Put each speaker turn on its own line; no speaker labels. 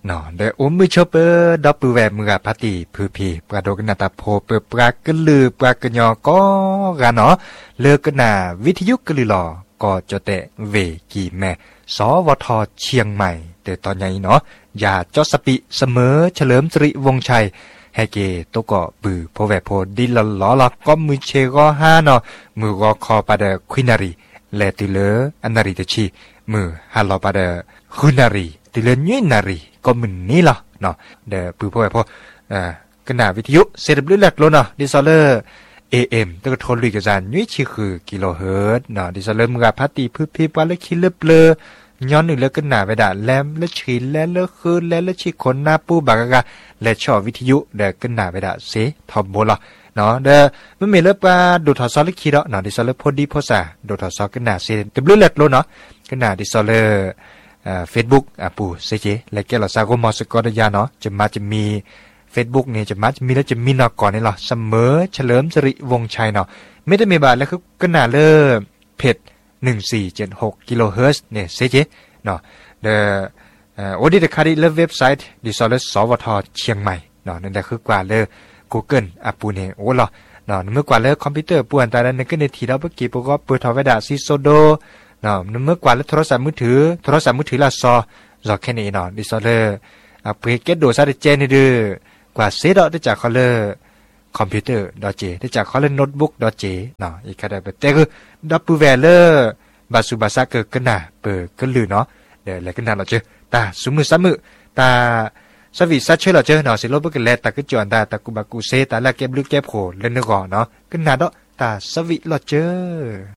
เนาะเดอมือชอเปอร์ดอปูแวมือพาติพือพีปราโดกนาตาโพเปปรากลือปรากญอก็กันเนาะเลิกกนาวิทยุกลือหลอก็จะเตะเวกีแม่สวทเชียงใหม่เดตอนนี้เนาะอย่าจอสปิเสมอเฉลิมสิริวงชัยให้เกตัวก็บือพอแวโพดิลล้อละก็มือเชก็ห้าเนาะมือก็คอปาเดควินารีแลติเลอันนารีตชีมือฮัลโลปาเดคุนารีติเลญุยนารีก็มึนนี่ล่ะเนาะเดปือพอแวโพกนาวิทยุเซตบลิแลกโลเนาะดิซอเลอร์AM ตะโทนลุยกะจานยุ้ยชื่อคือกิโลเฮิรตซ์เนาะดิซอเลอร์มือพาติพือพีปาเลคิเลเปลย้อนหนึ่งแล้วก็หนาไปด่าแลมและฉีและเลือคืนและเลือชีคนหน้าปูบากะและชอบวิทยุเด็กก็หนาไปด่าเสทอมโบละเนาะเด้อไม่มีเลือปลาดูทอซอลคิดเนาะดิซอลเลอร์พอดีพอสาดูทอซอก็หนาเสแต่บลูเล็ดโลเนาะก็หนาดิซอลเลอร์Facebook ปูเซเจและแกเราซาโกมอสกอดยาเนาะจะมี Facebook เนี่ยจะมีแล้วจะมีเนาะก่อนนี่หรอเสมอเฉลิมสิริวงชัยเนาะไม่ได้มีบาทแล้วก็หนาเลอเพจ1476กิโลเฮิรตซ์เนี่ยเซเจเนาะโอดีเดคาริเลเว็บไซต์ดิซอลเลสวทเชียงใหม่เนาะนั่นแหละคือกว่าเลย Google ปูเนี่ยโอ้ล่ะเนาะเมื่อกว่าเลยคอมพิวเตอร์ป่วนแต่ละนึงก็ในทีเราเมื่อกี้พวกก็เปิดทอเวดาซิโซโดเนาะเมื่อกว่าเลยโทรศัพท์มือถือละซอแค่นี้เนาะดิซอลเลเพื่อเก็ตโดซาเดเจนี่ดื้อกว่าเซดได้จากเขาเลยคอมพิวเตอร์.j ได้จากเขาเล่นโน้ตบุ๊ก.j เนาะอีกก็ได้แต่คือดับเบิลแวร์เลอร์บาสุบาซาเกิดกันน่ะเปิดก็ลือเนาะเดี๋ยวแล้วก็น่าเราเจอตาสุมือซ้ำมือตาสวิซัชเชอร์เราเจอเนาะสิโลบก็แลตาก็จวนตากุบากุเซตาละเก็บลึกเก็บโผล่เล่นก่อนเนาะก็น่าดอกตาสวิเราเจอ